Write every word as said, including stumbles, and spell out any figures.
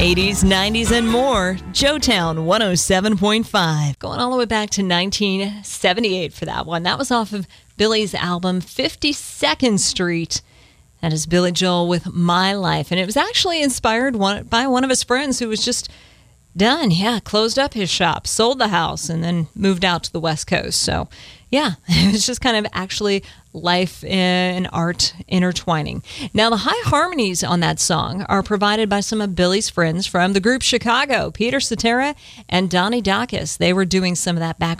eighties, nineties, and more. Joetown one oh seven point five. Going all the way back to nineteen seventy-eight for that one. That was off of Billy's album fifty-second Street. That is Billy Joel with My Life. And it was actually inspired one, by one of his friends who was just done. Yeah, closed up his shop, sold the house, and then moved out to the West Coast. So, yeah, it was just kind of actually life and art intertwining. Now, the high harmonies on that song are provided by some of Billy's friends from the group Chicago, Peter Cetera and Donnie Dacus. They were doing some of that back